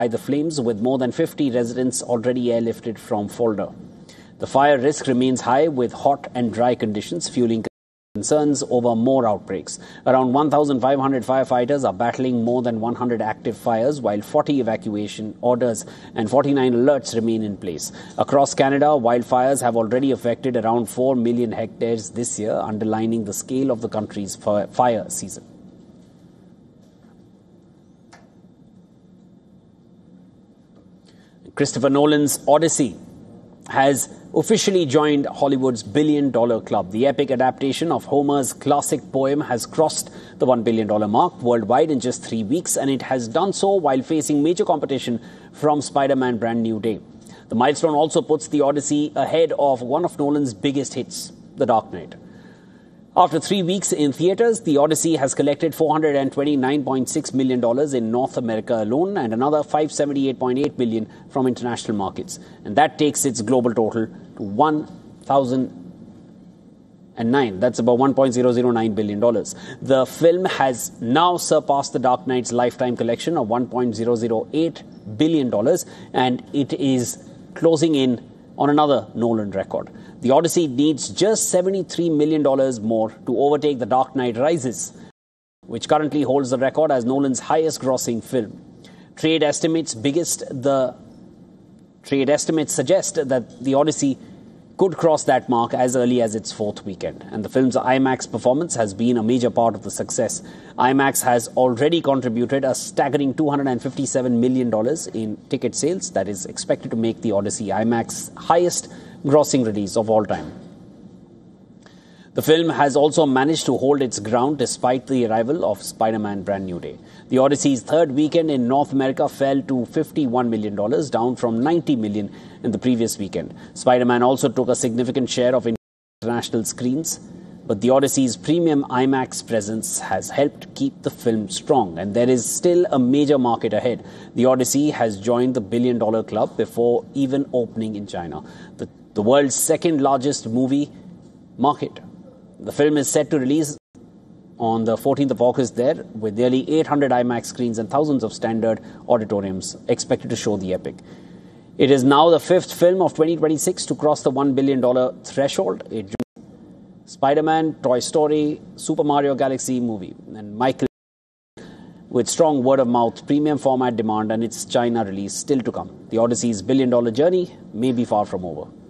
by the flames, with more than 50 residents already airlifted from Folder. The fire risk remains high, with hot and dry conditions fueling concerns over more outbreaks. Around 1,500 firefighters are battling more than 100 active fires, while 40 evacuation orders and 49 alerts remain in place. Across Canada, wildfires have already affected around 4 million hectares this year, underlining the scale of the country's fire season. Christopher Nolan's Odyssey has officially joined Hollywood's billion-dollar club. The epic adaptation of Homer's classic poem has crossed the $1 billion mark worldwide in just 3 weeks, and it has done so while facing major competition from Spider-Man Brand New Day. The milestone also puts the Odyssey ahead of one of Nolan's biggest hits, The Dark Knight. After 3 weeks in theaters, The Odyssey has collected $429.6 million in North America alone and another $578.8 million from international markets. And that takes its global total to 1,009. That's about $1.009 billion. The film has now surpassed The Dark Knight's lifetime collection of $1.008 billion, and it is closing in on another Nolan record. The Odyssey needs just $73 million more to overtake The Dark Knight Rises, which currently holds the record as Nolan's highest-grossing film. Trade estimates suggest that The Odyssey could cross that mark as early as its fourth weekend, and the film's IMAX performance has been a major part of the success. IMAX has already contributed a staggering $257 million in ticket sales that is expected to make The Odyssey IMAX's highest-grossing release of all time. The film has also managed to hold its ground despite the arrival of Spider-Man Brand New Day. The Odyssey's third weekend in North America fell to $51 million, down from $90 million in the previous weekend. Spider-Man also took a significant share of international screens, but The Odyssey's premium IMAX presence has helped keep the film strong, and there is still a major market ahead. The Odyssey has joined the billion-dollar club before even opening in China, the world's second-largest movie market. The film is set to release on the 14th of August there, with nearly 800 IMAX screens and thousands of standard auditoriums expected to show the epic. It is now the fifth film of 2026 to cross the $1 billion threshold. It joins Spider-Man, Toy Story, Super Mario Galaxy movie, and Michael, with strong word-of-mouth premium format demand and its China release still to come. The Odyssey's billion-dollar journey may be far from over.